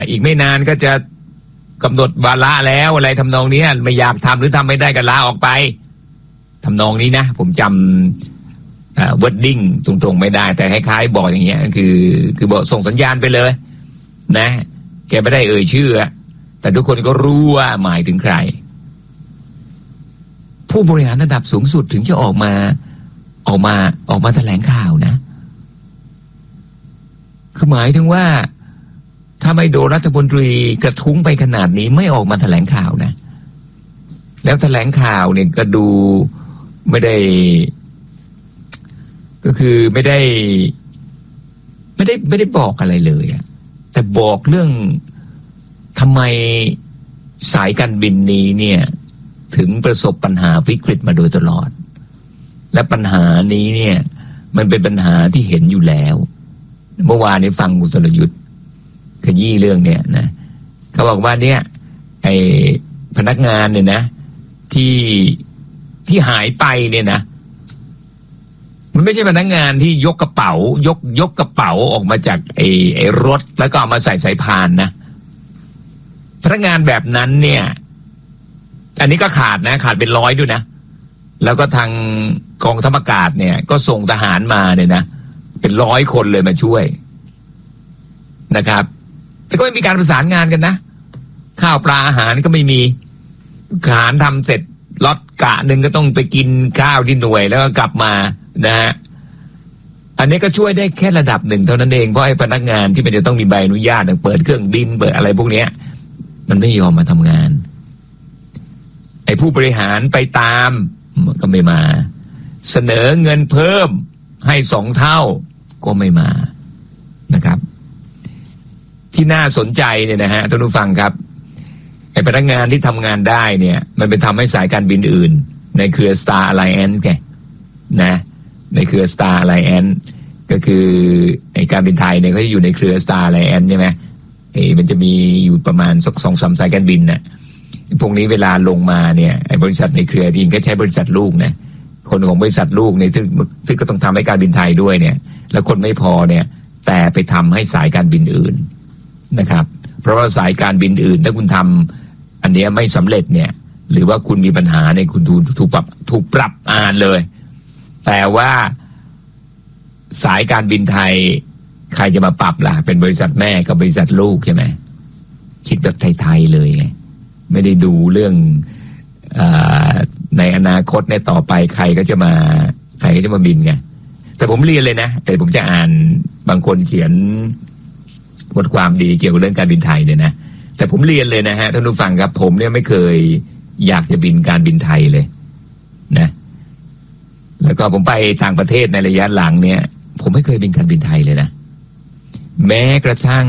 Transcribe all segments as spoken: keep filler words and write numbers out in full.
อีกไม่นานก็จะกำหนดวาระแล้วอะไรทำนองนี้ไม่อยากทำหรือทำไม่ได้ก็ลาออกไปทำนองนี้นะผมจำอ่า wording ตรงๆไม่ได้แต่คล้ายๆบอกอย่างเงี้ยคือคือบอกส่งสัญญาณไปเลยนะแกไม่ได้เอ่ยชื่อแต่ทุกคนก็รู้ว่าหมายถึงใครผู้บริหารระดับสูงสุดถึงจะออกมาออกมาออกมาแถลงข่าวนะคือหมายถึงว่าถ้าไม่โดนรัฐมนตรีกระทุ้งไปขนาดนี้ไม่ออกมาแถลงข่าวนะแล้วแถลงข่าวเนี่ยก็ดูไม่ได้ก็คือไม่ได้ไม่ได้ไม่ได้บอกอะไรเลยอะแต่บอกเรื่องทำไมสายการบินนี้เนี่ยถึงประสบปัญหาวิกฤตมาโดยตลอดและปัญหานี้เนี่ยมันเป็นปัญหาที่เห็นอยู่แล้วเมื่อวานนี้ฟังคุณสรยุทธ์ขยี้เรื่องเนี่ยนะเขาบอกว่าเนี่ยไอพนักงานเนี่ยนะที่ที่หายไปเนี่ยนะมันไม่ใช่พนักงานที่ยกกระเป๋ายกยกกระเป๋าออกมาจากไอไอรถแล้วก็เอามาใส่สายพานนะพนักงานแบบนั้นเนี่ยอันนี้ก็ขาดนะขาดเป็นร้อยด้วยนะแล้วก็ทางกองทัพอากาศเนี่ยก็ส่งทหารมาเนี่ยนะเป็นร้อยคนเลยมาช่วยนะครับแต่ก็ไม่มีการประสานงานกันนะข้าวปลาอาหารก็ไม่มีทหารทำเสร็จล็อตกะหนึ่งก็ต้องไปกินข้าวที่หน่วยแล้วก็กลับมานะฮะอันนี้ก็ช่วยได้แค่ระดับหนึ่งเท่านั้นเองเพราะไอ้พนักงานที่มันจะต้องมีใบอนุญาตเปิดเครื่องบินเปิดอะไรพวกเนี้ยมันไม่ยอมมาทำงานไอ้ผู้บริหารไปตามก็ไม่มาเสนอเงินเพิ่มให้สองเท่าก็ไม่มานะครับที่น่าสนใจเนี่ยนะฮะท่านผู้ฟังครับไอ้พนักงานที่ทำงานได้เนี่ยมันไปทำให้สายการบินอื่นในเครือ Star Alliance ไงนะในเครือ Star Alliance ก็คือไอ้การบินไทยเนี่ยเขาจะอยู่ในเครือ Star Alliance ใช่ไหมไอ้มันจะมีอยู่ประมาณสักสองสามสายการบินน่ะพวกนี้เวลาลงมาเนี่ยไอ้บริษัทในเครือจริงก็ใช้บริษัทลูกนะคนของบริษัทลูกเนี่ยที่ที่ก็ต้องทำให้การบินไทยด้วยเนี่ยแล้วคนไม่พอเนี่ยแต่ไปทำให้สายการบินอื่นนะครับเพราะว่าสายการบินอื่นถ้าคุณทำอันเนี้ยไม่สำเร็จเนี่ยหรือว่าคุณมีปัญหาในคุณถูกถูกปรับถูกปรับอ่านเลยแต่ว่าสายการบินไทยใครจะมาปรับล่ะเป็นบริษัทแม่กับบริษัทลูกใช่ไหมคิดแบบไทยๆเลยไงไม่ได้ดูเรื่องอ่าในอนาคตในต่อไปใครก็จะมาใครก็จะมาบินไงแต่ผมเรียนเลยนะแต่ผมจะอ่านบางคนเขียนบทความดีเกี่ยวกับเรื่องการบินไทยเนี่ยนะแต่ผมเรียนเลยนะฮะท่านผู้ฟังครับผมเนี่ยไม่เคยอยากจะบินการบินไทยเลยนะแล้วก็ผมไปต่างประเทศในระยะหลังเนี่ยผมไม่เคยบินการบินไทยเลยนะแม้กระทั่ง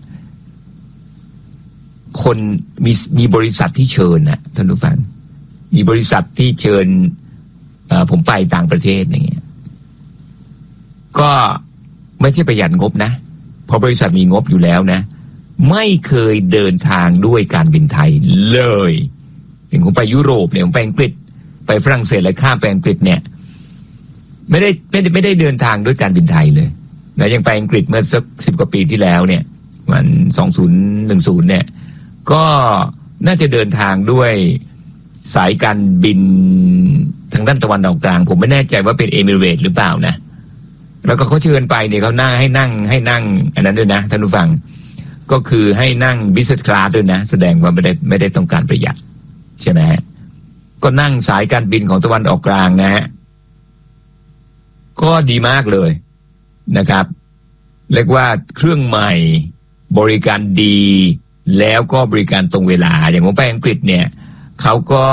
คนมีมีบริษัทที่เชิญนะท่านผู้ฟังมีบริษัทที่เชิญผมไปต่างประเทศอย่างเงี้ยก็ไม่ใช่ประหยัดงบนะเพราะบริษัทมีงบอยู่แล้วนะไม่เคยเดินทางด้วยการบินไทยเลยอย่างผมไปยุโรปเนี่ยผมไปอังกฤษไปฝรั่งเศสและข้ามไปอังกฤษเนี่ยไม่ได้ไม่ได้ไม่ได้เดินทางด้วยการบินไทยเลยนะยังไปอังกฤษเมื่อสักสิบกว่าปีที่แล้วเนี่ยมันสองศูนย์หนึ่งศูนย์เนี่ยก็น่าจะเดินทางด้วยสายการบินทางด้านตะวันออกกลางผมไม่แน่ใจว่าเป็นเอมิเรตส์หรือเปล่านะแล้วก็เขาเชิญไปเนี่ยเขานั่งให้นั่งให้นั่งอันนั้นด้วยนะท่านผู้ฟังก็คือให้นั่ง business class ด้วยนะแสดงว่าไม่ได้ไม่ได้ต้องการประหยัดใช่ไหมฮะก็นั่งสายการบินของตะวันออกกลางนะฮะก็ดีมากเลยนะครับเรียกว่าเครื่องใหม่บริการดีแล้วก็บริการตรงเวลาอย่างผมไปอังกฤษเนี่ยเขาก็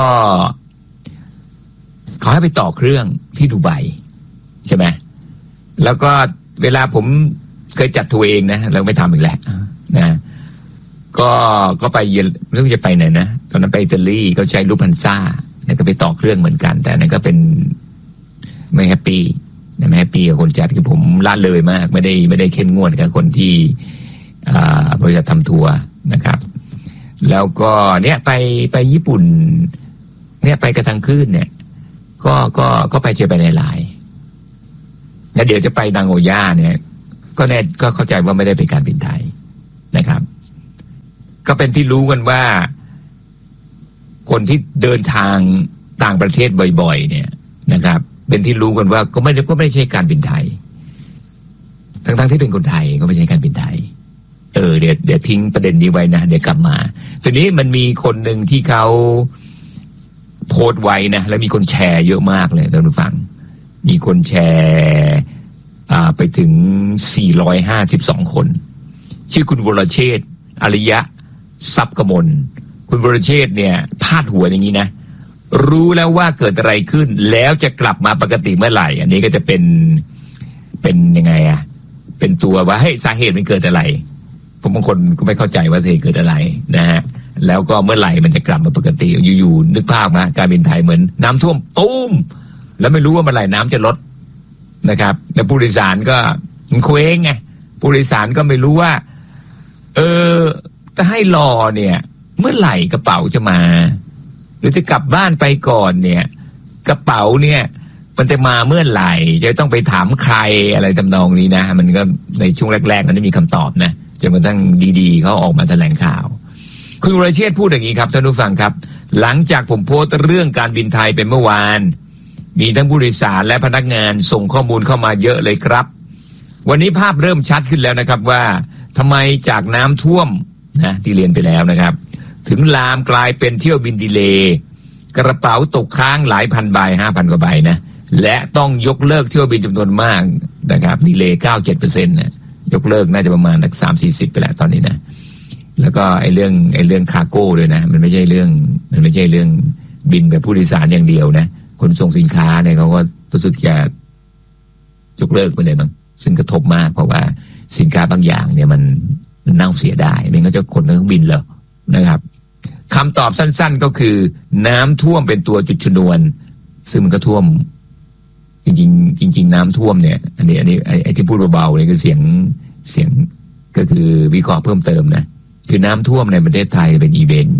เขาให้ไปต่อเครื่องที่ดูไบใช่ไหมแล้วก็เวลาผมเคยจัดทัวร์เองนะแล้วไม่ทำอีกแล้วนะก็ก็ไปเยอไม่รู้จะไปไหนนะตอนนั้นไปอิตาลีเขาใช้ลูพันซ่าแล้วก็ไปต่อเครื่องเหมือนกันแต่นั้นก็เป็นไม่แฮปปี้ไม่แฮปปี้กับคนจัดคือผมละเลยมากไม่ได้ไม่ได้เข้มงวดกับคนที่บริษัททำทัวร์นะครับแล้วก็เนี่ยไปไปญี่ปุ่นเนี่ยไปกระทังคลื่นเนี่ยก็ก็ก็ไปเจอไปในไลน์แล้วเดี๋ยวจะไปนางโอย่าเนี่ยก็แน่ก็เข้าใจว่าไม่ได้เป็นการบินไทยนะครับก็เป็นที่รู้กันว่าคนที่เดินทางต่างประเทศบ่อยๆเนี่ยนะครับเป็นที่รู้กันว่าก็ไม่ได้ก็ไม่ใช่การบินไทยทั้งๆที่เป็นคนไทยก็ไม่ใช่การบินไทยเออเดี๋ยวเดี๋ยวทิ้งประเด็นนี้ไว้นะเดี๋ยวกลับมาทีนี้มันมีคนหนึ่งที่เขาโพสต์ไว้นะแล้วมีคนแชร์เยอะมากเลยท่านผู้ฟังมีคนแชร์อ่าไปถึงสี่ร้อยห้าสิบสองคนชื่อคุณวรเชษฐ์อริยะทรัพย์กมลคุณวรเชษฐ์เนี่ยพาดหัวอย่างนี้นะรู้แล้วว่าเกิดอะไรขึ้นแล้วจะกลับมาปกติเมื่อไหร่อันนี้ก็จะเป็นเป็นยังไงอะเป็นตัวว่าเฮ้ยสาเหตุมันเกิดอะไรผมบางคนก็ไม่เข้าใจว่าสาเหตุเกิดอะไรนะฮะแล้วก็เมื่อไหร่มันจะกลับมาปกติอยู่ๆนึกภาพนะการบินไทยเหมือนน้ำท่วมตุ้มแล้วไม่รู้ว่าเมื่อไหร่น้ำจะลดนะครับแล้วผู้โดยสารก็มันเคว้งไงผู้โดยสารก็ไม่รู้ว่าเออจะให้รอเนี่ยเมื่อไหร่กระเป๋าจะมาหรือจะกลับบ้านไปก่อนเนี่ยกระเป๋าเนี่ยมันจะมาเมื่อไหร่จะต้องไปถามใครอะไรทำนองนี้นะมันก็ในช่วงแรกๆมันไม่มีคำตอบนะจนกระทั่งดีๆเขาออกมาแถลงข่าวคุณวรเชษฐ์พูดอย่างนี้ครับท่านผู้ฟังครับหลังจากผมโพสต์เรื่องการบินไทยเป็นเมื่อวานมีทั้งผู้โดยสารและพนักงานส่งข้อมูลเข้ามาเยอะเลยครับวันนี้ภาพเริ่มชัดขึ้นแล้วนะครับว่าทำไมจากน้ำท่วมนะที่เรียนไปแล้วนะครับถึงลามกลายเป็นเที่ยวบินดีเลย์กระเป๋าตกค้างหลายพันใบห้าพันกว่าใบนะและต้องยกเลิกเที่ยวบินจำนวนมากนะครับดีเลย์เก้าเจ็ดเปอร์เซ็นต์นะยกเลิกน่าจะประมาณสักสามสี่สิบไปแล้วตอนนี้นะแล้วก็ไอ้เรื่องไอ้เรื่องคาร์โก้ด้วยนะมันไม่ใช่เรื่องมันไม่ใช่เรื่องบินแบบผู้โดยสารอย่างเดียวนะขนส่งสินค้าเนี่ยเขาก็รู้สึกจะยกเลิกไปเลยมั้งซึ่งกระทบมากเพราะว่าสินค้าบางอย่างเนี่ยมันมันเน่าเสียได้ไม่งั้นจะขนเครื่องบินเหรอนะครับคำตอบสั้นๆก็คือน้ำท่วมเป็นตัวจุดชนวนซึ่งมันก็ท่วมจริงๆจริงๆน้ำท่วมเนี่ยอันนี้อันนี้ไอ้ที่พูดเบาๆเนี่ยคือเสียงเสียงก็คือวิเคราะห์เพิ่มเติมนะคือน้ำท่วมในประเทศไทยเป็นอีเวนต์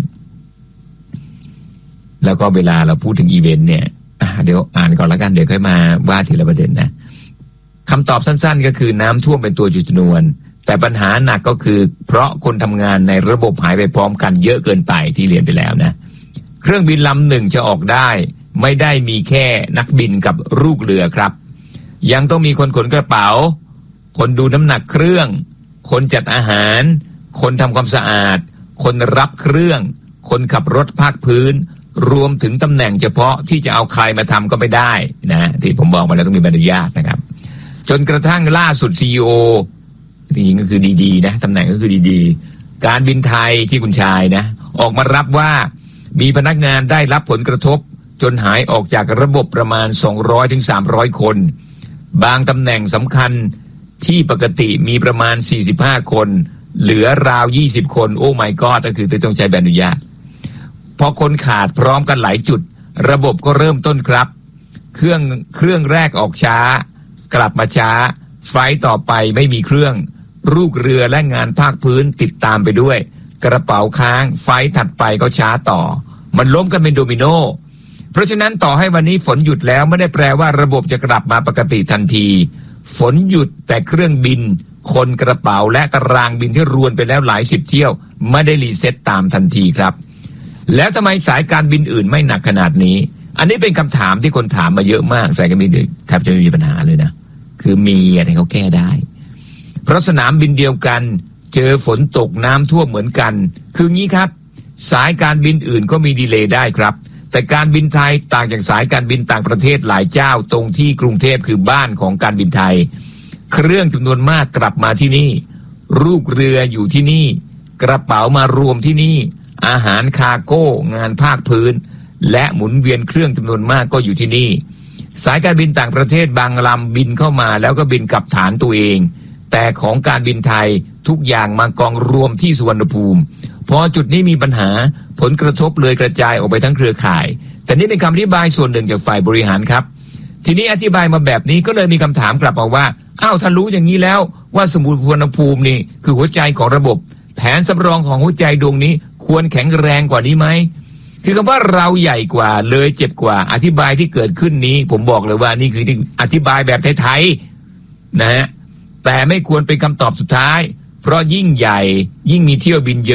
แล้วก็เวลาเราพูดถึงอีเวนต์เนี่ยเดี๋ยวอ่านก่อนแล้วกันเดี๋ยวค่อยมาว่าทีละประเด็นนะคำตอบสั้นๆก็คือน้ำท่วมเป็นตัวจุดชนวนแต่ปัญหาหนักก็คือเพราะคนทำงานในระบบหายไปพร้อมกันเยอะเกินไปที่เรียนไปแล้วนะเครื่องบินลำหนึ่งจะออกได้ไม่ได้มีแค่นักบินกับลูกเรือครับยังต้องมีคนขนกระเป๋าคนดูน้ำหนักเครื่องคนจัดอาหารคนทำความสะอาดคนรับเครื่องคนขับรถภาคพื้นรวมถึงตำแหน่งเฉพาะที่จะเอาใครมาทำก็ไม่ได้นะที่ผมบอกมาแล้วต้องมีใบอนุญาตนะครับจนกระทั่งล่าสุด ซี อี โอ จริงๆก็คือดีๆนะตำแหน่งก็คือดีๆการบินไทยที่คุณชายนะออกมารับว่ามีพนักงานได้รับผลกระทบจนหายออกจากระบบประมาณ สองร้อยถึงสามร้อย คนบางตำแหน่งสำคัญที่ปกติมีประมาณสี่สิบห้าคนเหลือราวยี่สิบคนโอ้ my god ก็คือต้องใช้ใบอนุญาตพอคนขาดพร้อมกันหลายจุดระบบก็เริ่มต้นครับเครื่องเครื่องแรกออกช้ากลับมาช้าไฟล์ต่อไปไม่มีเครื่องลูกเรือและงานภาคพื้นติดตามไปด้วยกระเป๋าค้างไฟล์ถัดไปก็ช้าต่อมันล้มกันเป็นโดมิโนเพราะฉะนั้นต่อให้วันนี้ฝนหยุดแล้วไม่ได้แปลว่าระบบจะกลับมาปกติทันทีฝนหยุดแต่เครื่องบินคนกระเป๋าและตารางบินที่รวนไปแล้วหลายสิบเที่ยวไม่ได้รีเซ็ตตามทันทีครับแล้วทำไมสายการบินอื่นไม่หนักขนาดนี้อันนี้เป็นคำถามที่คนถามมาเยอะมากสายการบินอื่นแทบจะไม่มีปัญหาเลยนะคือมีอะไรเขาแก้ได้เพราะสนามบินเดียวกันเจอฝนตกน้ำท่วมเหมือนกันคืองี้ครับสายการบินอื่นก็มีดีเลย์ได้ครับแต่การบินไทยต่างจากสายการบินต่างประเทศหลายเจ้าตรงที่กรุงเทพคือบ้านของการบินไทยเครื่องจำนวนมากกลับมาที่นี่ลูกเรืออยู่ที่นี่กระเป๋ามารวมที่นี่อาหารคาร์โก้งานภาคพื้นและหมุนเวียนเครื่องจำนวนมากก็อยู่ที่นี่สายการบินต่างประเทศบางลำบินเข้ามาแล้วก็บินกลับฐานตัวเองแต่ของการบินไทยทุกอย่างมากองรวมที่สุวรรณภูมิพอจุดนี้มีปัญหาผลกระทบเลยกระจายออกไปทั้งเครือข่ายแต่นี่เป็นคำอธิบายส่วนหนึ่งจากฝ่ายบริหารครับทีนี้อธิบายมาแบบนี้ก็เลยมีคำถามกลับมาว่าอ้าวถ้ารู้อย่างนี้แล้วว่าสมุทรสุวรรณภูมินี่คือหัวใจของระบบแผนสำรองของหัวใจดวงนี้ควรแข็งแรงกว่านี้ไหมคือคำว่าเราใหญ่กว่าเลยเจ็บกว่าอธิบายที่เกิดขึ้นนี้ผมบอกเลยว่านี่คือที่อธิบายแบบไทยๆนะฮะแต่ไม่ควรเป็นคำตอบสุดท้ายเพราะยิ่งใหญ่ยิ่งมีเที่ยวบินเยอะ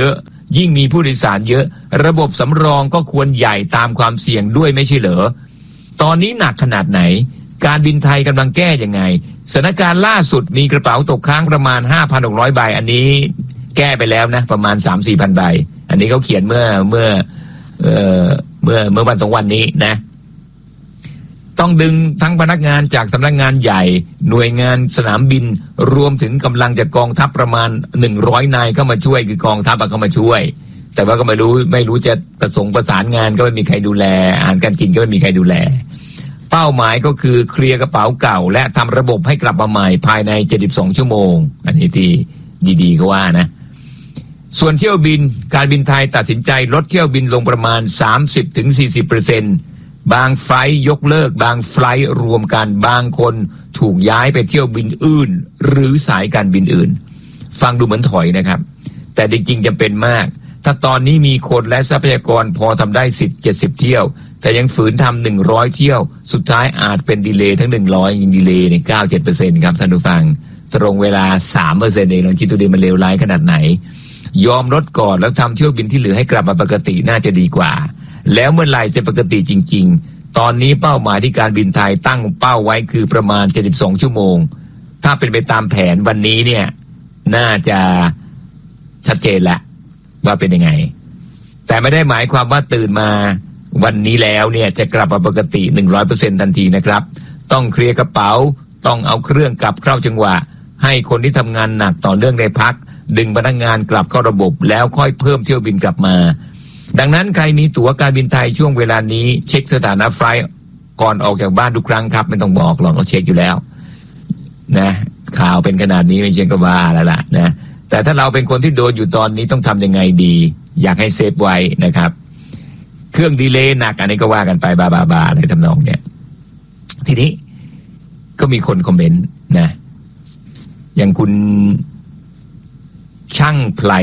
ยิ่งมีผู้โดยสารเยอะระบบสำรองก็ควรใหญ่ตามความเสี่ยงด้วยไม่ใช่เหรอตอนนี้หนักขนาดไหนการบินไทยกำลังแก้ยังไงสถานการณ์ล่าสุดมีกระเป๋าตกค้างประมาณ ห้าพันหกร้อย ใบอันนี้แก้ไปแล้วนะประมาณ สามถึงสี่พัน ใบอันนี้เขาเขียนเมื่อเมื่อเอ่อเมื่อเมื่อวันสองวันนี้นะต้องดึงทั้งพนักงานจากสำนักงานใหญ่หน่วยงานสนามบินรวมถึงกำลังจากกองทัพประมาณหนึ่งร้อยนายเข้ามาช่วยคือกองทัพเข้ามาช่วยแต่ว่าก็ไม่รู้ไม่รู้จะประสงค์ประสานงานก็ไม่มีใครดูแลอาหารการกินก็ไม่มีใครดูแลเป้าหมายก็คือเคลียร์กระเป๋าเก่าและทำระบบให้กลับมาใหม่ภายในเจ็ดสิบสองชั่วโมงอันนี้ที่ดีๆเขาว่านะส่วนเที่ยวบินการบินไทยตัดสินใจลดเที่ยวบินลงประมาณ สามสิบถึงสี่สิบเปอร์เซ็นต์ บางไฟล์ยกเลิกบางไฟล์รวมกันบางคนถูกย้ายไปเที่ยวบินอื่นหรือสายการบินอื่นฟังดูเหมือนถอยนะครับแต่จริงๆจำเป็นมากถ้าตอนนี้มีคนและทรัพยากรพอทำได้สิบ เจ็ดสิบเที่ยวแต่ยังฝืนทำหนึ่งร้อยเที่ยวสุดท้ายอาจเป็นดีเลย์ทั้งหนึ่งร้อยยิงดีเลย์ใน เก้าสิบเจ็ดเปอร์เซ็นต์ ครับท่านผู้ฟังตรงเวลา สามเปอร์เซ็นต์ เองลองคิดดูดิมันเลวร้ายขนาดไหนยอมลดก่อนแล้วทำเที่ยวบินที่เหลือให้กลับมาปกติน่าจะดีกว่าแล้วเมื่อไหร่จะปกติจริงๆตอนนี้เป้าหมายที่การบินไทยตั้งเป้าไว้คือประมาณเจ็ดสิบสองชั่วโมงถ้าเป็นไปตามแผนวันนี้เนี่ยน่าจะชัดเจนแล้วว่าเป็นยังไงแต่ไม่ได้หมายความว่าตื่นมาวันนี้แล้วเนี่ยจะกลับมาปกติ หนึ่งร้อยเปอร์เซ็นต์ ทันทีนะครับต้องเคลียร์กระเป๋าต้องเอาเครื่องกลับเข้าจังหวะให้คนที่ทำงานหนักต่อเนื่องได้พักดึงพนักงานกลับเข้าระบบแล้วค่อยเพิ่มเที่ยวบินกลับมาดังนั้นใครมีตั๋วการบินไทยช่วงเวลานี้เช็คสถานะไฟล์ก่อนออกจากบ้านทุกครั้งครับไม่ต้องบอกหรอกเราเช็คอยู่แล้วนะข่าวเป็นขนาดนี้ไม่เช็คก็บ้าแล้วล่ะนะแต่ถ้าเราเป็นคนที่โดนอยู่ตอนนี้ต้องทำยังไงดีอยากให้เซฟไว้นะครับเครื่องดีเลย์หนักอันนี้ก็ว่ากันไปบาบาบาในทำนองเนี่ยทีนี้ก็มีคนคอมเมนต์นะอย่างคุณช่างไพล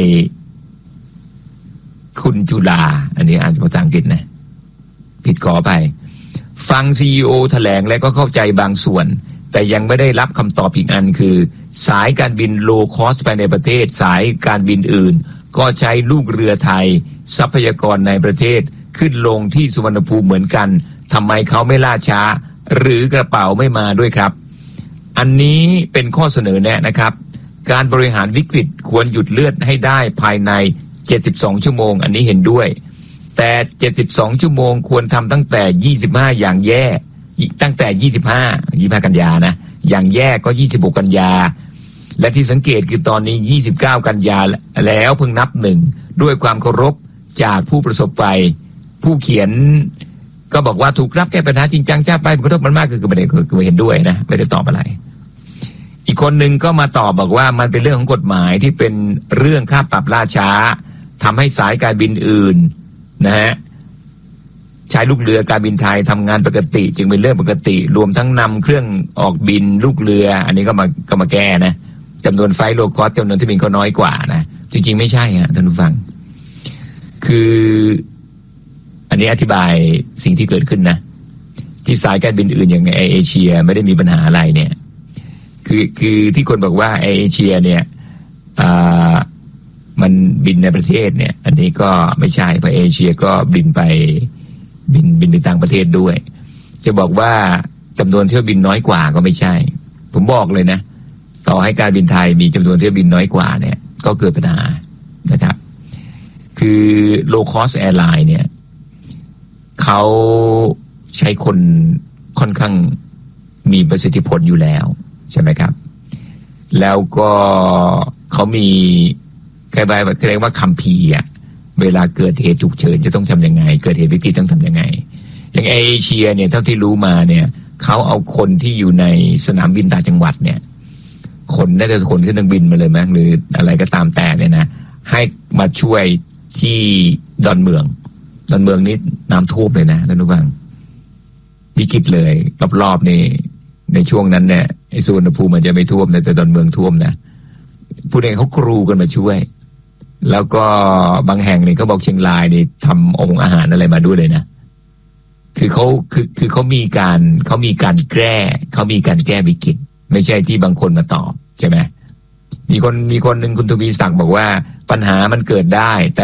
คุณจุฬาอันนี้อ่านภาษาอังกฤษนะผิดขอไปฟัง ซี อี โอ แถลงแล้วก็เข้าใจบางส่วนแต่ยังไม่ได้รับคำตอบอีกอันคือสายการบินโลคอสไปในประเทศสายการบินอื่นก็ใช้ลูกเรือไทยทรัพยากรในประเทศขึ้นลงที่สุวรรณภูมิเหมือนกันทำไมเขาไม่ล่าช้าหรือกระเป๋าไม่มาด้วยครับอันนี้เป็นข้อเสนอแนะนะครับการบริหารวิกฤตควรหยุดเลือดให้ได้ภายในเจ็ดสิบสองชั่วโมงอันนี้เห็นด้วยแต่เจ็ดสิบสองชั่วโมงควรทำตั้งแต่ยี่สิบห้าอย่างแย่ตั้งแต่ยี่สิบห้า ยี่สิบห้ากันยานะอย่างแย่ก็ยี่สิบหกกันยาและที่สังเกตคือตอนนี้ยี่สิบเก้ากันยาแล้วเพิ่งนับหนึ่งด้วยความเคารพจากผู้ประสบภัยผู้เขียนก็บอกว่าถูกรับแก้ปัญหาจริงจังจ้าไปผลกระทบมันมากคือประเด็นคือเห็นด้วยนะไม่ได้ตอบอะไรอีกคนหนึ่งก็มาตอบบอกว่ามันเป็นเรื่องของกฎหมายที่เป็นเรื่องค่าปรับล่าช้าทำให้สายการบินอื่นนะฮะใช้ลูกเรือการบินไทยทำงานปกติจึงเป็นเรื่องปกติรวมทั้งนำเครื่องออกบินลูกเรืออันนี้ก็มาก็มาแก้นะจำนวนไฟล์โลคอสจำนวนที่บินก็น้อยกว่านะจริงๆไม่ใช่ฮะท่านผู้ฟังคืออันนี้อธิบายสิ่งที่เกิดขึ้นนะที่สายการบินอื่นอย่างแอร์เอเชียไม่ได้มีปัญหาอะไรเนี่ยคือคือที่คนบอกว่าแอร์เอเชียเนี่ยอ่ามันบินในประเทศเนี่ยอันนี้ก็ไม่ใช่เพราะเอเชียก็บินไปบินบินในต่างประเทศด้วยจะบอกว่าจำนวนเที่ยวบินน้อยกว่าก็ไม่ใช่ผมบอกเลยนะต่อให้การบินไทยมีจำนวนเที่ยวบินน้อยกว่าเนี่ยก็เกิดปัญหานะครับคือ low cost airline เนี่ยเขาใช้คนค่อนข้างมีประสิทธิผลอยู่แล้วใช่ไหมครับแล้วก็เขามีใครบอกเรียกว่าคัมภีร์อ่ะเวลาเกิดเหตุฉุกเฉินจะต้องทำยังไงเกิดเหตุวิกฤตต้องทำยังไงอย่างเอเชียเนี่ยเท่าที่รู้มาเนี่ยเขาเอาคนที่อยู่ในสนามบินต่างจังหวัดเนี่ยคนน่าจะคนขึ้นเครื่องบินมาเลยมั้งหรืออะไรก็ตามแต่เนี่ยนะให้มาช่วยที่ดอนเมืองดอนเมืองนี่น้ำท่วมเลยนะท่านผู้ฟังวิกฤตเลยรอบๆนี่ในช่วงนั้นเนี่ยไอ้สุวรรณภูมิมันจะไม่ท่วมแต่ดอนเมืองท่วมนะผู้ใดเขากรูกันมาช่วยแล้วก็บางแห่งนี่เขาบอกเชียงรายนี่ทำองค์อาหารอะไรมาด้วยเลยนะคือเขาคือคือเขามีการเขามีการแก้เขามีการแก้วิกฤตไม่ใช่ที่บางคนมาตอบใช่ไหมมีคนมีคนหนึ่งคุณทวีศักดิ์บอกว่าปัญหามันเกิดได้แต่